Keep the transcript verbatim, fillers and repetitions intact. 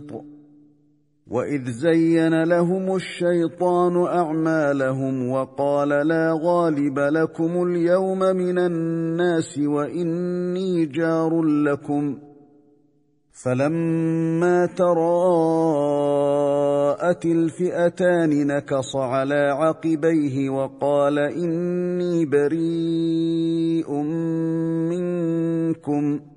محيط. وإذ زين لهم الشيطان أعمالهم وقال لا غالب لكم اليوم من الناس وإني جار لكم، فلما تراءت الفئتان نكص على عقبيه وقال إني بريء منكم